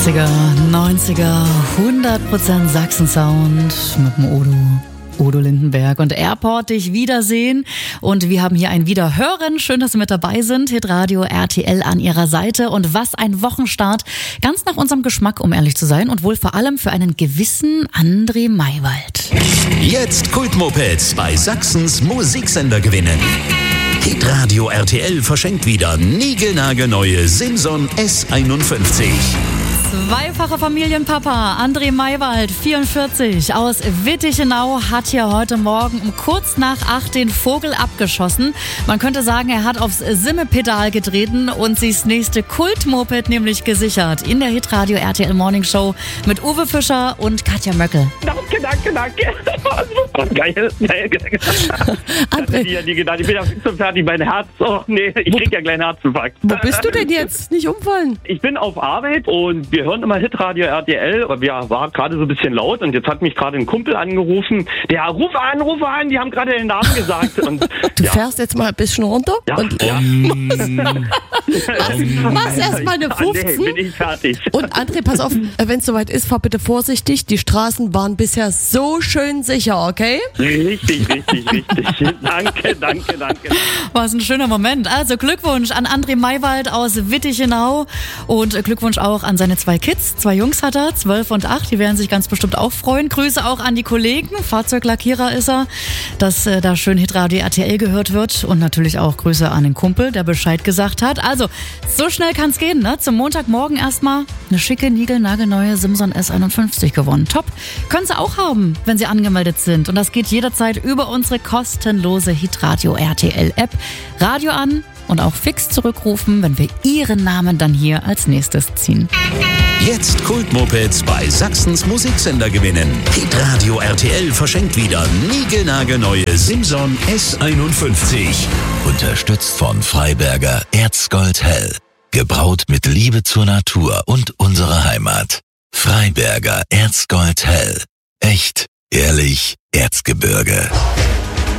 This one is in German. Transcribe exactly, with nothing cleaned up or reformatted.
achtziger, neunziger, hundert Prozent Sachsen-Sound mit dem Odo. Udo Lindenberg und Airport, dich wiedersehen. Und wir haben hier ein Wiederhören. Schön, dass Sie mit dabei sind. Hitradio R T L an Ihrer Seite. Und was ein Wochenstart. Ganz nach unserem Geschmack, um ehrlich zu sein. Und wohl vor allem für einen gewissen André Maywald. Jetzt Kultmopeds bei Sachsens Musiksender gewinnen. Hitradio R T L verschenkt wieder niegelnagelneue Simson S einundfünfzig. Zweifacher Familienpapa André Maywald, vierundvierzig, aus Wittichenau, hat hier heute Morgen um kurz nach acht den Vogel abgeschossen. Man könnte sagen, er hat aufs Simmepedal getreten und sich das nächste Kultmoped nämlich gesichert. In der Hitradio R T L Morning Show mit Uwe Fischer und Katja Möckel. Danke, danke, danke. Geil, geil, geil. André. Ich, ja nie gedacht. Ich bin ja fix und fertig, mein Herz, oh nee, ich krieg ja gleich einen Herzinfarkt. Wo bist du denn jetzt? Nicht umfallen? Ich bin auf Arbeit und wir hören immer Hitradio R T L, aber wir waren gerade so ein bisschen laut und jetzt hat mich gerade ein Kumpel angerufen. Der, ruf an, ruf an, die haben gerade den Namen gesagt. Und, du ja. fährst jetzt mal ein bisschen runter Ja, und ja. machst erst mal eine fünfzehn. Nee, bin ich fertig. Und André, pass auf, wenn es soweit ist, fahr bitte vorsichtig. Die Straßen waren bisher so schön sicher, okay? Richtig, richtig, richtig. Danke, danke, danke. Was ein schöner Moment. Also Glückwunsch an André Maywald aus Wittichenau und Glückwunsch auch an seine zwei Kids. Zwei Jungs hat er, zwölf und acht. Die werden sich ganz bestimmt auch freuen. Grüße auch an die Kollegen. Fahrzeuglackierer ist er, dass äh, da schön Hitradio R T L gehört wird. Und natürlich auch Grüße an den Kumpel, der Bescheid gesagt hat. Also, so schnell kann's gehen, ne? Zum Montagmorgen erstmal eine schicke, niegelnagelneue Simson S einundfünfzig gewonnen. Top. Können Sie auch haben, wenn Sie angemeldet sind. Und das geht jederzeit über unsere kostenlose Hitradio R T L App. Radio an und auch fix zurückrufen, wenn wir Ihren Namen dann hier als nächstes ziehen. Jetzt Kultmopeds bei Sachsens Musiksender gewinnen. Hitradio R T L verschenkt wieder niegelnagelneue Simson S einundfünfzig. Unterstützt von Freiberger Erzgold Hell. Gebraut mit Liebe zur Natur und unserer Heimat. Freiberger Erzgold Hell. Echt, ehrlich, Erzgebirge.